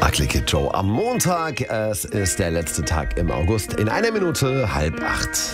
Ugly Joe am Montag. Es ist der letzte Tag im August. In einer Minute 7:30.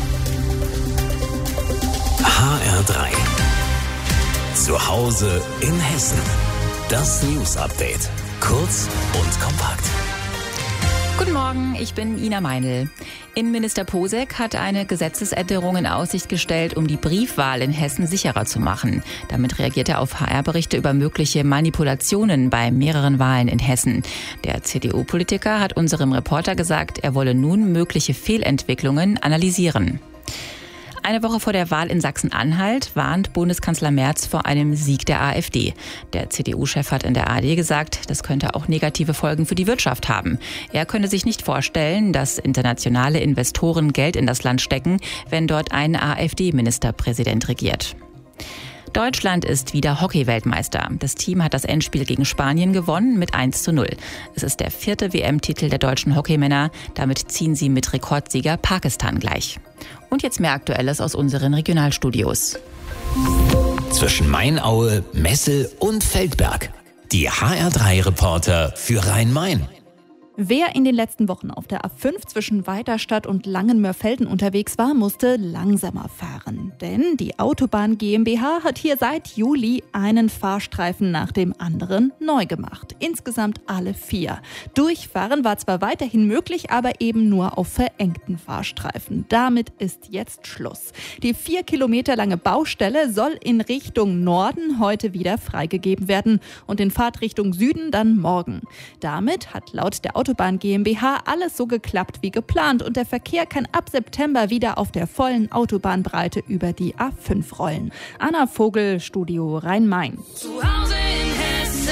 HR3. Zu Hause in Hessen. Das News Update. Kurz und kompakt. Guten Morgen, ich bin Ina Meinl. Innenminister Posek hat eine Gesetzesänderung in Aussicht gestellt, um die Briefwahl in Hessen sicherer zu machen. Damit reagiert er auf HR-Berichte über mögliche Manipulationen bei mehreren Wahlen in Hessen. Der CDU-Politiker hat unserem Reporter gesagt, er wolle nun mögliche Fehlentwicklungen analysieren. Eine Woche vor der Wahl in Sachsen-Anhalt warnt Bundeskanzler Merz vor einem Sieg der AfD. Der CDU-Chef hat in der ARD gesagt, das könnte auch negative Folgen für die Wirtschaft haben. Er könne sich nicht vorstellen, dass internationale Investoren Geld in das Land stecken, wenn dort ein AfD-Ministerpräsident regiert. Deutschland ist wieder Hockey-Weltmeister. Das Team hat das Endspiel gegen Spanien gewonnen mit 1:0. Es ist der 4. WM-Titel der deutschen Hockeymänner. Damit ziehen sie mit Rekordsieger Pakistan gleich. Und jetzt mehr Aktuelles aus unseren Regionalstudios. Zwischen Mainaue, Messel und Feldberg. Die HR3-Reporter für Rhein-Main. Wer in den letzten Wochen auf der A5 zwischen Weiterstadt und Langenmörfelden unterwegs war, musste langsamer fahren. Denn die Autobahn GmbH hat hier seit Juli einen Fahrstreifen nach dem anderen neu gemacht. Insgesamt alle 4. Durchfahren war zwar weiterhin möglich, aber eben nur auf verengten Fahrstreifen. Damit ist jetzt Schluss. Die 4 Kilometer lange Baustelle soll in Richtung Norden heute wieder freigegeben werden und in Fahrtrichtung Süden dann morgen. Damit hat laut der Autobahn GmbH alles so geklappt wie geplant und der Verkehr kann ab September wieder auf der vollen Autobahnbreite über die A5 rollen. Anna Vogel, Studio Rhein-Main. Zu Hause in Hessen.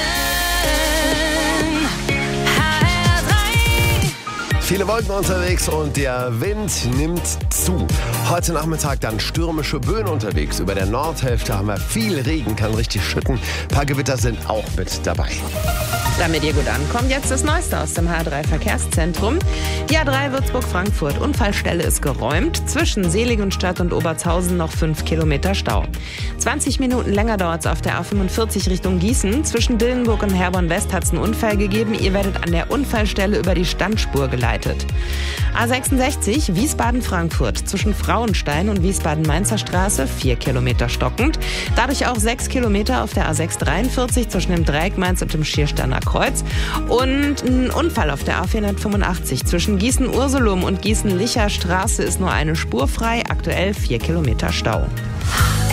HR3. Viele Wolken unterwegs und der Wind nimmt zu. Heute Nachmittag dann stürmische Böen unterwegs. Über der Nordhälfte haben wir viel Regen, kann richtig schütten. Ein paar Gewitter sind auch mit dabei. Damit ihr gut ankommt, jetzt das Neueste aus dem H3-Verkehrszentrum. Die A3 Würzburg-Frankfurt. Unfallstelle ist geräumt. Zwischen Seligenstadt und Obertshausen noch 5 Kilometer Stau. 20 Minuten länger dauert es auf der A45 Richtung Gießen. Zwischen Dillenburg und Herborn-West hat es einen Unfall gegeben. Ihr werdet an der Unfallstelle über die Standspur geleitet. A66 Wiesbaden-Frankfurt. Zwischen Frauenstein und Wiesbaden-Mainzer Straße 4 Kilometer stockend. Dadurch auch 6 Kilometer auf der A643 zwischen dem Dreieck Mainz und dem Schiersteiner Kreuz. Und ein Unfall auf der A485. Zwischen Gießen-Ursulum und Gießen-Licher Straße ist nur eine Spur frei. Aktuell 4 Kilometer Stau.